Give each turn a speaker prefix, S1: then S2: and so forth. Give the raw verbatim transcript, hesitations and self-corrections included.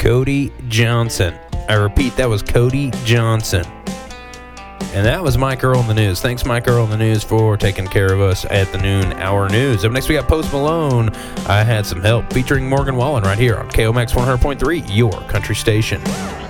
S1: Cody Johnson. I repeat, that was Cody Johnson. And that was Mike Earl in the News. Thanks, Mike Earl in the News, for taking care of us at the noon hour news. Up next, we got Post Malone. I Had Some Help, featuring Morgan Wallen right here on K O M X one hundred point three, your country station.